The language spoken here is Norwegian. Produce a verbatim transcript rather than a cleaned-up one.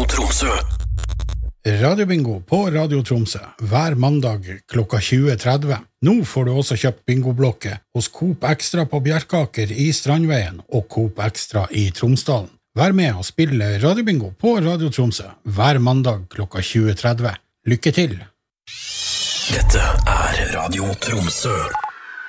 Tromsø. Radiobingo på Radio Tromsø hver mandag klokka tjue tretti. Nå får du også kjøpt bingoblokke hos Coop Extra på Bjerkaker i Strandveien og Coop Extra i Tromsdalen. Vær med og spille Radiobingo på Radio Tromsø hver mandag klokka tjue tretti. Lykke til! Dette er Radio Tromsø.